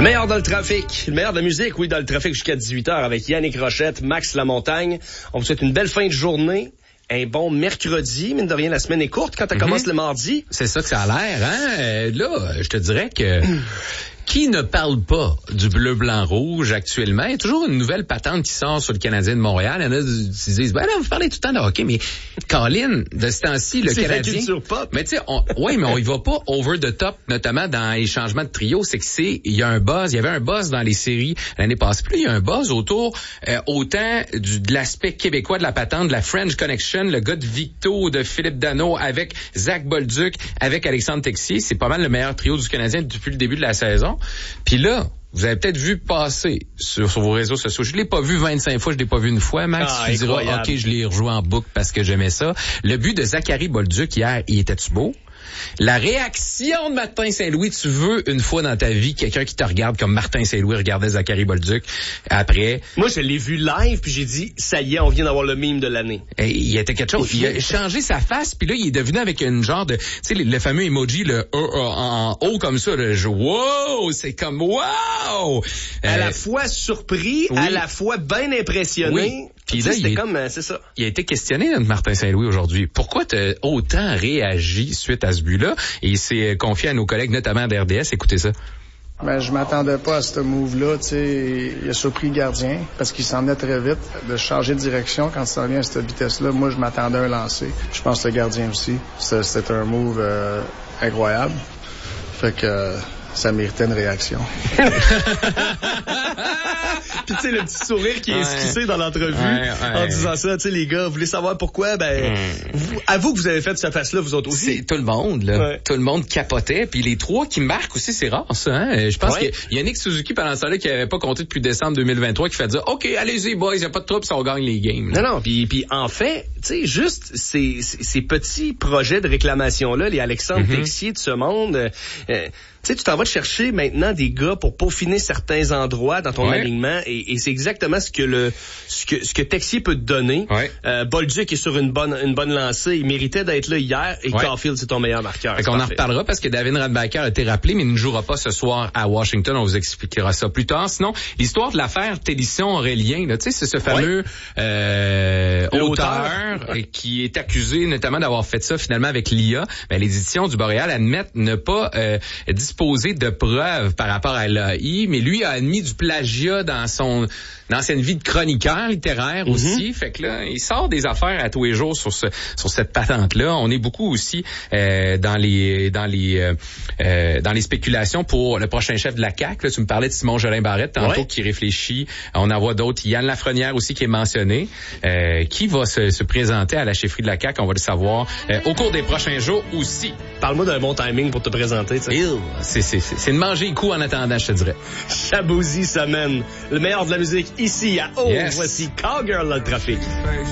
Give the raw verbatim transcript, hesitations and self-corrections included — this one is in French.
meilleur dans le trafic, le meilleur de la musique, oui, dans le trafic jusqu'à dix-huit heures avec Yannick Rochette, Max Lamontagne. On vous souhaite une belle fin de journée. Un bon mercredi, mine de rien, la semaine est courte quand elle mm-hmm. commence le mardi. C'est ça que ça a l'air, hein? Euh, là, je te dirais que... Qui ne parle pas du bleu, blanc, rouge actuellement? Il y a toujours une nouvelle patente qui sort sur le Canadien de Montréal. Il y en a qui se disent, ben là, vous parlez tout le temps de hockey, mais Colin, de ce temps-ci, le c'est Canadien... C'est la culture pop. Mais tu sais, oui, mais on y va pas over the top, notamment dans les changements de trio. C'est que c'est, il y a un buzz, il y avait un buzz dans les séries l'année passée. Puis là, il y a un buzz autour, euh, autant du, de l'aspect québécois de la patente, de la French Connection, le gars de Victo, de Philippe Danault, avec Zach Bolduc, avec Alexandre Texier. C'est pas mal le meilleur trio du Canadien depuis le début de la saison. Puis là, vous avez peut-être vu passer sur, sur vos réseaux sociaux. Je l'ai pas vu vingt-cinq fois, je l'ai pas vu une fois. Max, ah, tu diras, OK, je l'ai rejoué en boucle parce que j'aimais ça. Le but de Zachary Bolduc hier, il était-tu beau? La réaction de Martin Saint-Louis, tu veux une fois dans ta vie quelqu'un qui te regarde comme Martin Saint-Louis regardait Zachary Bolduc après. Moi, je l'ai vu live puis j'ai dit, ça y est, on vient d'avoir le mime de l'année. Et il était quelque chose. Il a changé sa face puis là, il est devenu avec une genre de, tu sais, le, le fameux emoji, le E en haut comme ça, le wow, c'est comme wow! À euh, la fois surpris, oui. à la fois bien impressionné. Oui. Puis là, c'était il comme, c'est ça. Il a été questionné, notre Martin Saint-Louis, aujourd'hui. Pourquoi t'as autant réagi suite à ce but-là? Et il s'est confié à nos collègues, notamment d'R D S. Écoutez ça. Ben, je m'attendais pas à ce move-là, tu sais. Il a surpris le gardien, parce qu'il s'en venait très vite. De changer de direction quand il s'en vient à cette vitesse-là, moi, je m'attendais à un lancer. Je pense que le gardien aussi. C'était un move euh, incroyable. Fait que... Euh, ça méritait une réaction. Puis tu sais, le petit sourire qui est esquissé ouais. dans l'entrevue ouais, ouais. en disant ça, tu sais, les gars, vous voulez savoir pourquoi? Ben, mm. vous, avoue que vous avez fait cette face-là, vous autres aussi. C'est tout le monde, là. Ouais. Tout le monde capotait. Puis les trois qui marquent aussi, c'est rare, ça, hein? Je pense ouais. qu'il y a Yannick Suzuki, pendant ce temps-là, qui avait pas compté depuis décembre deux mille vingt-trois, qui fait dire, OK, allez-y, boys, y a pas de trouble, ça, on gagne les games. Là. Non, non, puis, puis en fait, tu sais, juste ces, ces petits projets de réclamation-là, les Alexandre mm-hmm. Texier de ce monde, euh, tu sais, tu t'en vas te chercher maintenant des gars pour peaufiner certains endroits dans ton ouais. alignement et, et c'est exactement ce que le ce que ce que Texier peut te donner. Ouais. Euh, Bolduc est sur une bonne une bonne lancée, il méritait d'être là hier et ouais. Caulfield c'est ton meilleur marqueur. Fait qu'on en reparlera parce que David Rademacher a été rappelé mais il ne jouera pas ce soir à Washington, on vous expliquera ça plus tard. Sinon, l'histoire de l'affaire Télisson-Aurélien, tu sais, c'est ce fameux ouais. euh, auteur, auteur ouais. qui est accusé notamment d'avoir fait ça finalement avec l'I A. Ben, les éditions du Boréal admettent ne pas euh, disposer de preuves par rapport à l'A I, mais lui a admis du plagiat dans son ancienne vie de chroniqueur littéraire mm-hmm. aussi. Fait que là, il sort des affaires à tous les jours sur ce sur cette patente-là. On est beaucoup aussi euh, dans les dans les euh, euh, dans les spéculations pour le prochain chef de la C A Q. Là, tu me parlais de Simon Jolin Barrette tantôt ouais. qui réfléchit. On en voit d'autres. Yann Lafrenière aussi qui est mentionné. Euh, qui va se, se présenter à la chefferie de la C A Q? On va le savoir euh, au cours des prochains jours aussi. Parle-moi d'un bon timing pour te présenter. C'est, c'est, c'est, c'est de manger le coup en attendant, je te dirais. Chabouzy semaine. Le meilleur de la musique ici à Oh, yes. Voici Cowgirl dans le trafic.